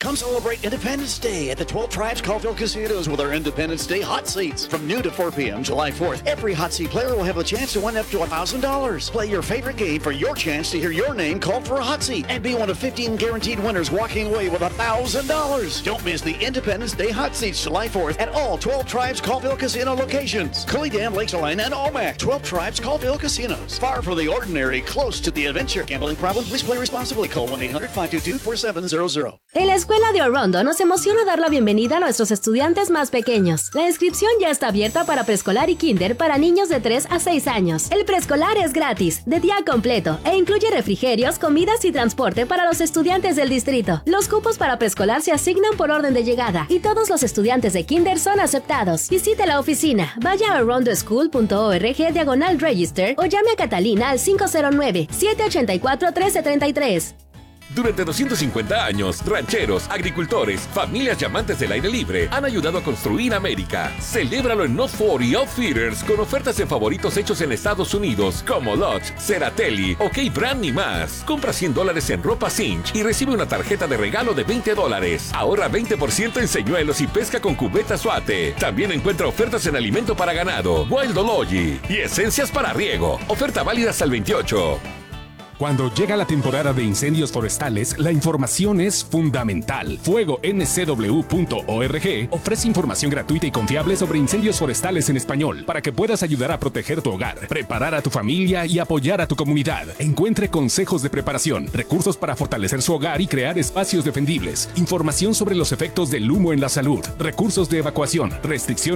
Come celebrate Independence Day at the 12 Tribes Colville Casinos with our Independence Day hot seats. From noon to 4 p.m. July 4th, every hot seat player will have a chance to win up to $1,000. Play your favorite game for your chance to hear your name called for a hot seat and be one of 15 guaranteed winners walking away with $1,000. Don't miss the Independence Day hot seats July 4th at all 12 Tribes Colville Casino locations. Cooley Dam, Lakes Line, and Omak. 12 Tribes Colville Casinos. Far from the ordinary, close to the adventure. Gambling problem? Please play responsibly. Call 1-800-522-4700. En la escuela de Orondo nos emociona dar la bienvenida a nuestros estudiantes más pequeños. La inscripción ya está abierta para preescolar y kinder para niños de 3 a 6 años. El preescolar es gratis, de día completo, e incluye refrigerios, comidas y transporte para los estudiantes del distrito. Los cupos para preescolar se asignan por orden de llegada y todos los estudiantes de kinder son aceptados. Visite la oficina, vaya a orondoschool.org/register o llame a Catalina al 509-784-1333. Durante 250 años, rancheros, agricultores, familias y amantes del aire libre han ayudado a construir América. Celébralo en North 40 Outfitters con ofertas en favoritos hechos en Estados Unidos como Lodge, Ceratelli, OK Brand y más. Compra $100 en ropa Cinch y recibe una tarjeta de regalo de $20. Ahorra 20% en señuelos y pesca con cubeta Suate. También encuentra ofertas en alimento para ganado, Wildology y esencias para riego. Oferta válida hasta el 28. Cuando llega la temporada de incendios forestales, la información es fundamental. FuegoNCW.org ofrece información gratuita y confiable sobre incendios forestales en español para que puedas ayudar a proteger tu hogar, preparar a tu familia y apoyar a tu comunidad. Encuentre consejos de preparación, recursos para fortalecer su hogar y crear espacios defendibles, información sobre los efectos del humo en la salud, recursos de evacuación, restricciones